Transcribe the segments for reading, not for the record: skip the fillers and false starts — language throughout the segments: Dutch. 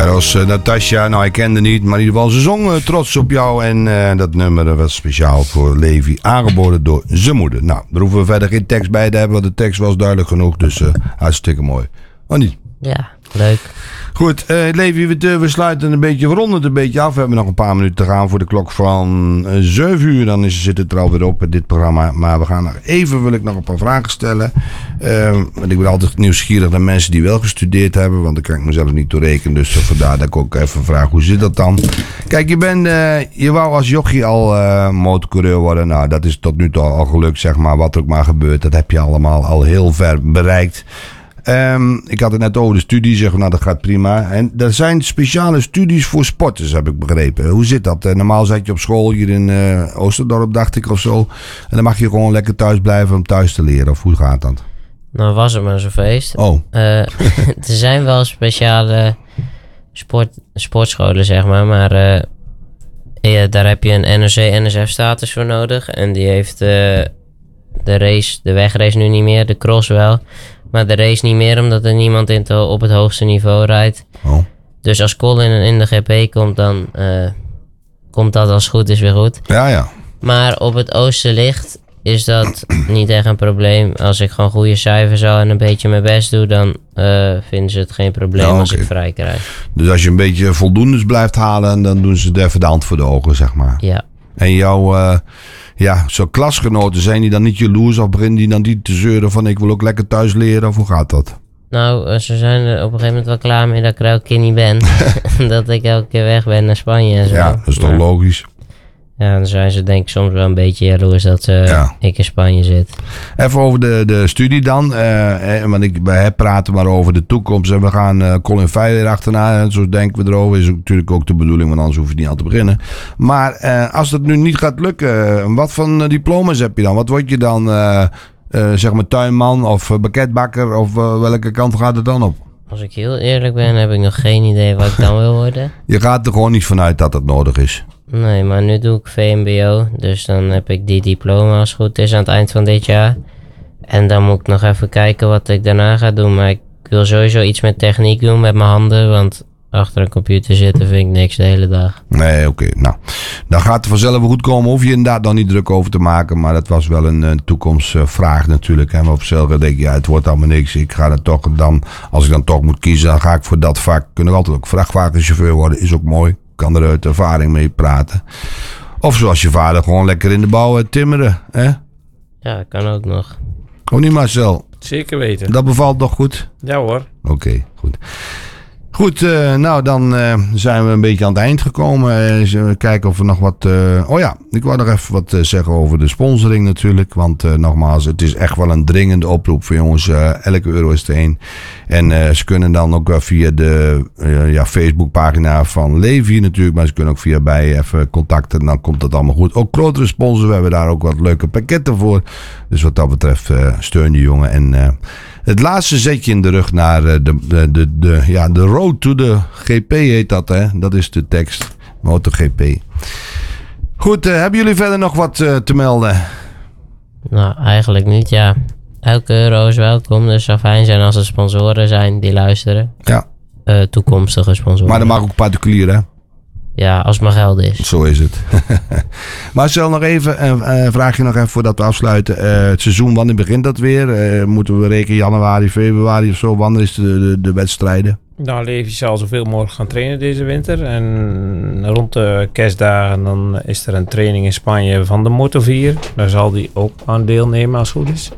Ja, dat was Natasja. Nou, ik kende niet, maar in ieder geval ze zong Trots op jou. En dat nummer was speciaal voor Levi, aangeboden door zijn moeder. Nou, daar hoeven we verder geen tekst bij te hebben, want de tekst was duidelijk genoeg. Dus hartstikke mooi. Oh niet? Ja, leuk. Goed, Levi, we sluiten een beetje, we ronden het een beetje af. We hebben nog een paar minuten te gaan voor de klok van 7 uur. Dan zit het er alweer op, dit programma. Maar we gaan nog even, wil ik nog een paar vragen stellen. Want ik ben altijd nieuwsgierig naar mensen die wel gestudeerd hebben. Want daar kan ik mezelf niet toe rekenen. Dus vandaar dat ik ook even vraag, hoe zit dat dan? Kijk, je wou als jochie al motorcoureur worden. Nou, dat is tot nu toe al gelukt, zeg maar. Wat er ook maar gebeurt, dat heb je allemaal al heel ver bereikt. Ik had het net over de studie, zeg, nou dat gaat prima. En er zijn speciale studies voor sporters, heb ik begrepen. Hoe zit dat? Normaal zat je op school hier in Oosterdorp, dacht ik, of zo. En dan mag je gewoon lekker thuis blijven om thuis te leren. Of hoe gaat dat? Nou, was het maar zo'n feest. Oh. Er zijn wel speciale sportscholen, zeg maar. Maar daar heb je een NOC-NSF-status voor nodig. En die heeft de wegrace nu niet meer, de cross wel. Maar de race niet meer, omdat er niemand op het hoogste niveau rijdt. Oh. Dus als Colin in de GP komt, dan komt dat als het goed is weer goed. Ja. Maar op het Oosterlicht is dat niet echt een probleem. Als ik gewoon goede cijfers hou en een beetje mijn best doe, dan vinden ze het geen probleem als ik vrij krijg. Dus als je een beetje voldoendes blijft halen, dan doen ze er even de hand voor de ogen, zeg maar. Ja. En jouw... zo'n klasgenoten, zijn die dan niet jaloers of beginnen die dan niet te zeuren van ik wil ook lekker thuis leren of hoe gaat dat? Nou, ze zijn er op een gegeven moment wel klaar mee dat ik er elke keer niet ben. Dat ik elke keer weg ben naar Spanje en zo. Ja, dat is toch logisch? Ja, dan zijn ze denk ik soms wel een beetje jaloers dat ik in Spanje zit. Even over de studie dan. Want wij praten maar over de toekomst. En we gaan Colin Veijer achterna. Zo denken we erover. Is natuurlijk ook de bedoeling, want anders hoef je niet aan te beginnen. Maar als het nu niet gaat lukken, wat voor diploma's heb je dan? Wat word je dan, zeg maar tuinman of pakketbakker? Of welke kant gaat het dan op? Als ik heel eerlijk ben, heb ik nog geen idee wat ik dan wil worden. Je gaat er gewoon niet vanuit dat het nodig is. Nee, maar nu doe ik VMBO. Dus dan heb ik die diploma als het goed is aan het eind van dit jaar. En dan moet ik nog even kijken wat ik daarna ga doen. Maar ik wil sowieso iets met techniek doen, met mijn handen. Want achter een computer zitten vind ik niks de hele dag. Nee, oké. Nou, dan gaat het vanzelf wel goed komen. Hoef je inderdaad dan niet druk over te maken. Maar dat was wel een toekomstvraag natuurlijk. En op zichzelf denk je, het wordt allemaal niks. Ik ga er toch dan, als ik dan toch moet kiezen, dan ga ik voor dat vak. Kun ik altijd ook vrachtwagenchauffeur worden. Is ook mooi. Kan er uit ervaring mee praten. Of zoals je vader, gewoon lekker in de bouw timmeren. Hè? Ja, dat kan ook nog. Of niet, Marcel? Zeker weten. Dat bevalt toch goed? Ja hoor. Oké, goed. Goed, nou dan zijn we een beetje aan het eind gekomen. We kijken of we nog wat... ik wou nog even wat zeggen over de sponsoring natuurlijk. Want nogmaals, het is echt wel een dringende oproep voor jongens. Elke euro is er één. En ze kunnen dan ook via de Facebookpagina van Levi natuurlijk. Maar ze kunnen ook via bij even contacten. Dan komt het allemaal goed. Ook grotere sponsors. We hebben daar ook wat leuke pakketten voor. Dus wat dat betreft steun die jongen. En... het laatste zetje in de rug naar de road to the GP heet dat, hè? Dat is de tekst. MotoGP. Goed, hebben jullie verder nog wat te melden? Nou, eigenlijk niet, ja. Elke euro is welkom, dus het zou fijn zijn als er sponsoren zijn die luisteren. Ja. Toekomstige sponsoren. Maar dat mag ook particulier, hè? Ja, als het maar geld is. Zo is het. Marcel, nog even een vraagje nog even voordat we afsluiten. Het seizoen, wanneer begint dat weer? Moeten we rekenen januari, februari of zo? Wanneer is de wedstrijden? Nou, Levi zal zoveel mogelijk gaan trainen deze winter. En rond de kerstdagen dan is er een training in Spanje van de Moto4. Daar zal hij ook aan deelnemen als het goed is.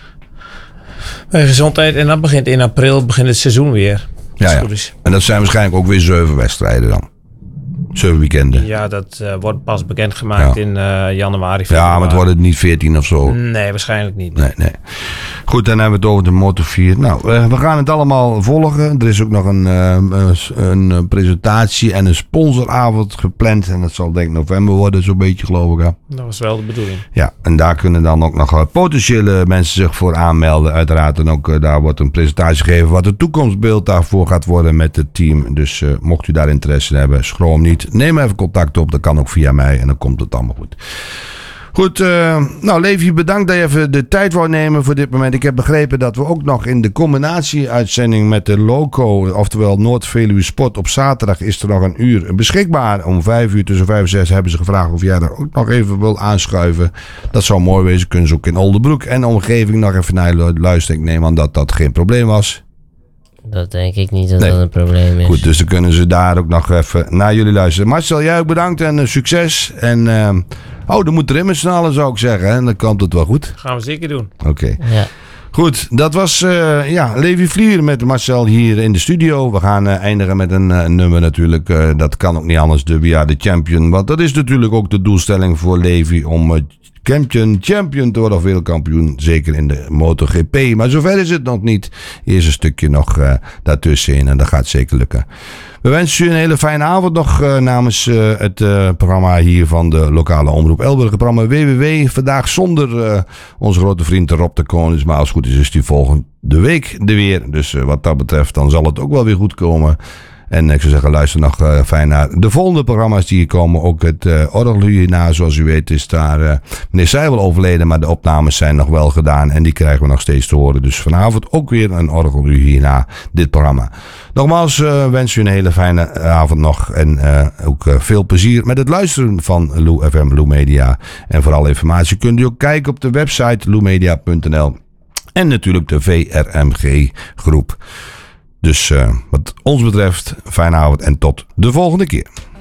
Bij gezondheid. En dan begint in april het seizoen weer. Ja. En dat zijn waarschijnlijk ook weer 7 wedstrijden dan. 7 weekenden. Ja, dat wordt pas bekendgemaakt in januari, februari. Ja, maar het wordt niet 14 of zo. Nee, waarschijnlijk niet. Nee. Goed, dan hebben we het over de Moto4. Nou, we gaan het allemaal volgen. Er is ook nog een presentatie en een sponsoravond gepland. En dat zal denk ik november worden, zo'n beetje geloof ik. Hè? Dat was wel de bedoeling. Ja, en daar kunnen dan ook nog potentiële mensen zich voor aanmelden. Uiteraard, en ook daar wordt een presentatie gegeven wat het toekomstbeeld daarvoor gaat worden met het team. Dus mocht u daar interesse in hebben, schroom niet. Neem even contact op, dat kan ook via mij en dan komt het allemaal goed. Goed, nou Levi, bedankt dat je even de tijd wou nemen voor dit moment. Ik heb begrepen dat we ook nog in de combinatie-uitzending met de Loco, oftewel Noord-Veluwe Sport, op zaterdag is er nog een uur beschikbaar. Om 5 uur, tussen 5 en 6 hebben ze gevraagd of jij daar ook nog even wil aanschuiven. Dat zou mooi wezen. Kunnen ze ook in Oldenbroek en omgeving nog even naar luisteren. Ik neem aan dat dat geen probleem was. Dat denk ik niet dat dat een probleem is. Goed, dus dan kunnen ze daar ook nog even naar jullie luisteren. Marcel, jij ook bedankt en succes. En er moet erin met z'n allen, zou ik zeggen. En dan komt het wel goed. Gaan we zeker doen. Oké. Ja. Goed, dat was Levi Vlier met Marcel hier in de studio. We gaan eindigen met een nummer natuurlijk. Dat kan ook niet anders, de We Are The Champion. Want dat is natuurlijk ook de doelstelling voor Levi om champion te worden of wereldkampioen. Zeker in de MotoGP. Maar zover is het nog niet. Eerst een stukje nog daartussenin en dat gaat zeker lukken. We wensen u een hele fijne avond nog namens het programma hier van de lokale omroep Elburg. Het programma WWW. Vandaag zonder onze grote vriend Rob de Konings. Maar als het goed is die volgende week er weer. Dus wat dat betreft dan zal het ook wel weer goed komen. En ik zou zeggen, luister nog fijn naar de volgende programma's die hier komen. Ook het orgel hierna, zoals u weet, is daar meneer Seijwel overleden. Maar de opnames zijn nog wel gedaan en die krijgen we nog steeds te horen. Dus vanavond ook weer een orgel hierna, dit programma. Nogmaals wens u een hele fijne avond nog. En ook veel plezier met het luisteren van Lou FM, Lou Media. En voor alle informatie kunt u ook kijken op de website loumedia.nl. En natuurlijk de VRMG groep. Dus wat ons betreft, fijne avond en tot de volgende keer.